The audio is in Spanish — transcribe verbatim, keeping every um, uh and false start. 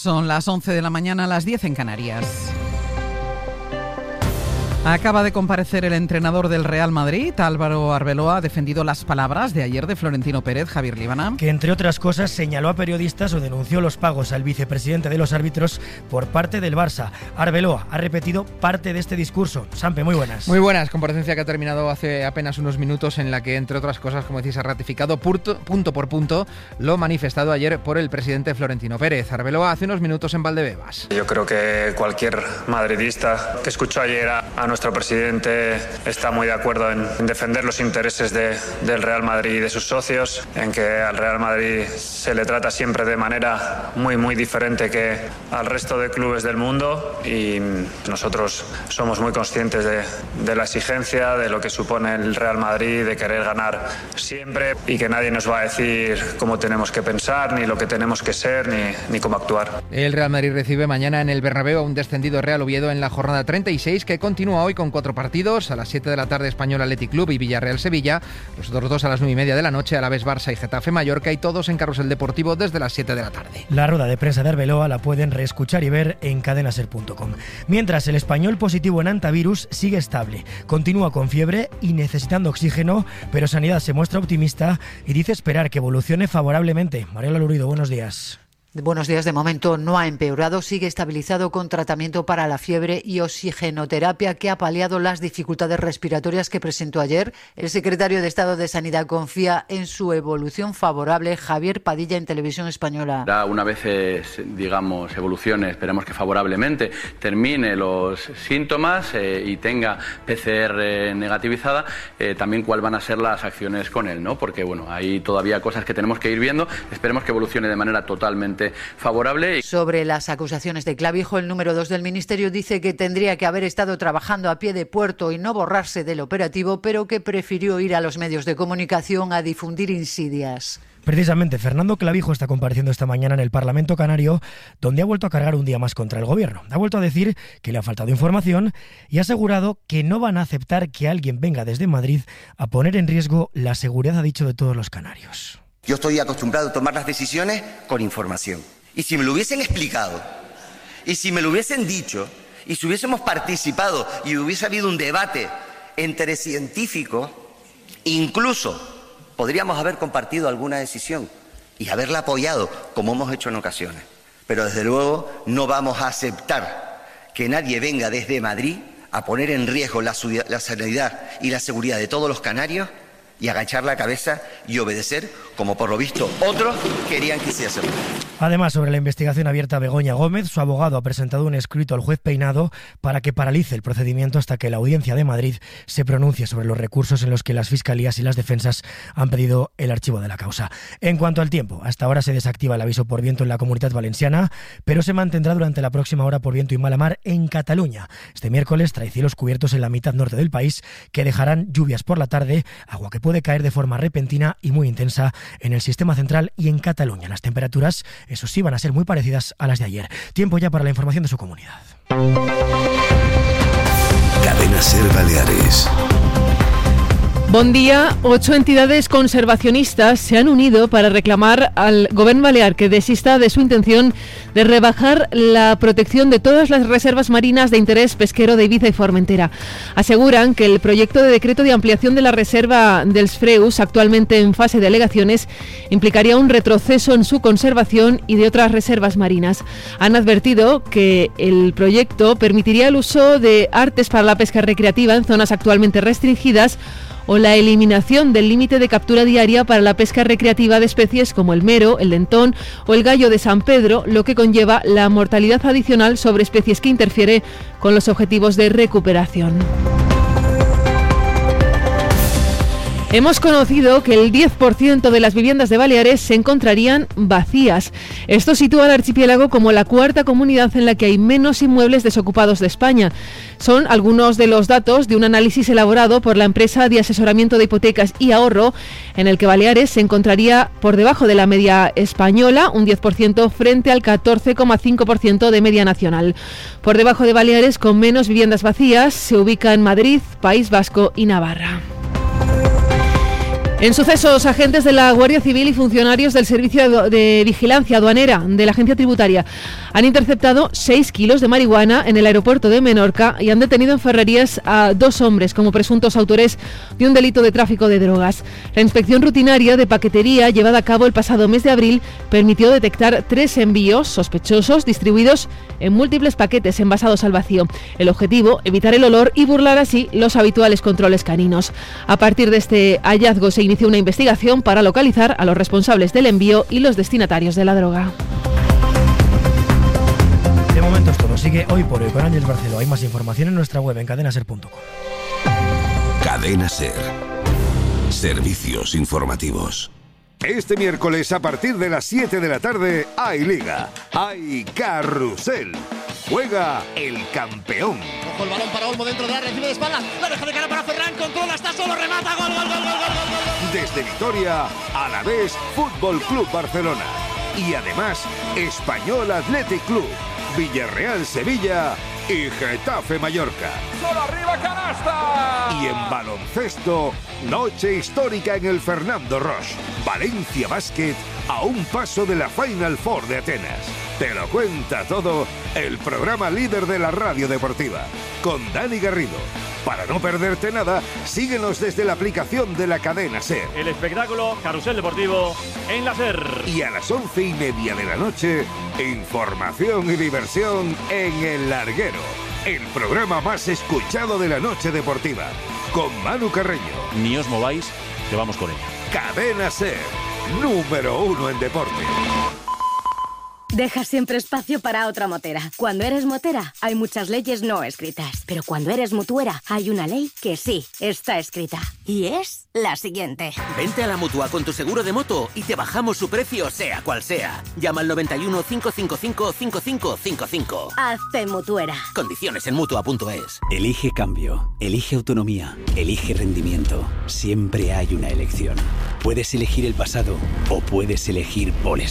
Son las once de la mañana, las diez en Canarias. Acaba de comparecer el entrenador del Real Madrid, Álvaro Arbeloa, ha defendido las palabras de ayer de Florentino Pérez. Javier Líbana. Que entre otras cosas señaló a periodistas o denunció los pagos al vicepresidente de los árbitros por parte del Barça. Arbeloa ha repetido parte de este discurso. Sampe, muy buenas. Muy buenas, comparecencia que ha terminado hace apenas unos minutos en la que, entre otras cosas, como decís, ha ratificado punto, punto por punto lo manifestado ayer por el presidente Florentino Pérez. Arbeloa hace unos minutos en Valdebebas. Yo creo que cualquier madridista que escuchó ayer a, a nuestro presidente está muy de acuerdo en, en defender los intereses de, del Real Madrid y de sus socios, en que al Real Madrid se le trata siempre de manera muy muy diferente que al resto de clubes del mundo, y nosotros somos muy conscientes de, de la exigencia, de lo que supone el Real Madrid, de querer ganar siempre, y que nadie nos va a decir cómo tenemos que pensar, ni lo que tenemos que ser, ni, ni cómo actuar. El Real Madrid recibe mañana en el Bernabéu a un descendido Real Oviedo en la jornada treinta y seis, que continúa hoy con cuatro partidos. A las siete de la tarde Español Athletic Club y Villarreal Sevilla, los otros dos a las nueve y media de la noche, a la vez Barça y Getafe Mallorca, y todos en Carrusel Deportivo desde las siete de la tarde. La rueda de prensa de Arbeloa la pueden reescuchar y ver en cadena ser punto com. Mientras, el español positivo en antivirus sigue estable, continúa con fiebre y necesitando oxígeno, pero Sanidad se muestra optimista y dice esperar que evolucione favorablemente. Mariela Lurido, buenos días. Buenos días. De momento no ha empeorado, sigue estabilizado con tratamiento para la fiebre y oxigenoterapia, que ha paliado las dificultades respiratorias que presentó ayer. El secretario de Estado de Sanidad confía en su evolución favorable. Javier Padilla, en Televisión Española. Una vez, digamos, evolucione, esperemos que favorablemente, termine los síntomas eh, y tenga P C R negativizada, eh, también cuáles van a ser las acciones con él, ¿no? Porque, bueno, hay todavía cosas que tenemos que ir viendo. Esperemos que evolucione de manera totalmente favorable. Sobre las acusaciones de Clavijo, el número dos del Ministerio dice que tendría que haber estado trabajando a pie de puerto y no borrarse del operativo, pero que prefirió ir a los medios de comunicación a difundir insidias. Precisamente, Fernando Clavijo está compareciendo esta mañana en el Parlamento Canario, donde ha vuelto a cargar un día más contra el gobierno. Ha vuelto a decir que le ha faltado información y ha asegurado que no van a aceptar que alguien venga desde Madrid a poner en riesgo la seguridad, ha dicho, de todos los canarios. Yo estoy acostumbrado a tomar las decisiones con información. Y si me lo hubiesen explicado, y si me lo hubiesen dicho, y si hubiésemos participado y hubiese habido un debate entre científicos, incluso podríamos haber compartido alguna decisión y haberla apoyado, como hemos hecho en ocasiones. Pero desde luego no vamos a aceptar que nadie venga desde Madrid a poner en riesgo la, la sanidad y la seguridad de todos los canarios y agachar la cabeza y obedecer, como por lo visto otros querían que se hiciera. Además, sobre la investigación abierta a Begoña Gómez, su abogado ha presentado un escrito al juez Peinado para que paralice el procedimiento hasta que la Audiencia de Madrid se pronuncie sobre los recursos en los que las fiscalías y las defensas han pedido el archivo de la causa. En cuanto al tiempo, hasta ahora se desactiva el aviso por viento en la Comunidad Valenciana, pero se mantendrá durante la próxima hora por viento y mala mar en Cataluña. Este miércoles trae cielos cubiertos en la mitad norte del país, que dejarán lluvias por la tarde, agua que puede caer de forma repentina y muy intensa en el sistema central y en Cataluña. Las temperaturas, eso sí, van a ser muy parecidas a las de ayer. Tiempo ya para la información de su comunidad. Cadena Ser Baleares. Bon día. Ocho entidades conservacionistas se han unido para reclamar al Gobierno balear que desista de su intención de rebajar la protección de todas las reservas marinas de interés pesquero de Ibiza y Formentera. Aseguran que el proyecto de decreto de ampliación de la reserva dels Freus, actualmente en fase de alegaciones, implicaría un retroceso en su conservación y de otras reservas marinas. Han advertido que el proyecto permitiría el uso de artes para la pesca recreativa en zonas actualmente restringidas, o la eliminación del límite de captura diaria para la pesca recreativa de especies como el mero, el dentón o el gallo de San Pedro, lo que conlleva la mortalidad adicional sobre especies que interfiere con los objetivos de recuperación. Hemos conocido que el diez por ciento de las viviendas de Baleares se encontrarían vacías. Esto sitúa al archipiélago como la cuarta comunidad en la que hay menos inmuebles desocupados de España. Son algunos de los datos de un análisis elaborado por la empresa de asesoramiento de hipotecas y ahorro, en el que Baleares se encontraría por debajo de la media española, un diez por ciento frente al catorce coma cinco por ciento de media nacional. Por debajo de Baleares, con menos viviendas vacías, se ubican Madrid, País Vasco y Navarra. En sucesos, agentes de la Guardia Civil y funcionarios del Servicio de Vigilancia Aduanera de la Agencia Tributaria han interceptado seis kilos de marihuana en el aeropuerto de Menorca y han detenido en Ferrerías a dos hombres como presuntos autores de un delito de tráfico de drogas. La inspección rutinaria de paquetería llevada a cabo el pasado mes de abril permitió detectar tres envíos sospechosos distribuidos en múltiples paquetes envasados al vacío. El objetivo, evitar el olor y burlar así los habituales controles caninos. A partir de este hallazgo se inició una investigación para localizar a los responsables del envío y los destinatarios de la droga. De momento es todo. Sigue Hoy por Hoy con Ángel Barceló. Hay más información en nuestra web en cadena ser punto com. Cadena Ser. Servicios informativos. Este miércoles a partir de las siete de la tarde hay Liga, hay Carrusel. Juega el campeón. Ojo el balón para Olmo dentro de la, recibe de espaldas, la deja de cara para Ferran, controla, está solo, remata, gol, gol, gol, gol, gol, gol, gol. Desde Vitoria, Alavés Fútbol Club Barcelona. Y además, Español Athletic Club, Villarreal Sevilla y Getafe Mallorca. ¡Solo arriba, canasta! Y en baloncesto, noche histórica en el Fernando Roche. Valencia Basket a un paso de la Final Four de Atenas. Te lo cuenta todo el programa líder de la radio deportiva, con Dani Garrido. Para no perderte nada, síguenos desde la aplicación de la cadena SER. El espectáculo Carrusel Deportivo en la SER. Y a las once y media de la noche, información y diversión en El Larguero, el programa más escuchado de la noche deportiva, con Manu Carreño. Ni os mováis, que vamos con ella. Cadena SER, número uno en deporte. Deja siempre espacio para otra motera. Cuando eres motera, hay muchas leyes no escritas. Pero cuando eres mutuera, hay una ley que sí está escrita. Y es la siguiente. Vente a la Mutua con tu seguro de moto y te bajamos su precio, sea cual sea. Llama al noventa y uno, cinco cinco cinco, cinco cinco cinco cinco. Hazte mutuera. Condiciones en mutua punto es. Elige cambio, elige autonomía, elige rendimiento. Siempre hay una elección. Puedes elegir el pasado o puedes elegir Polestar.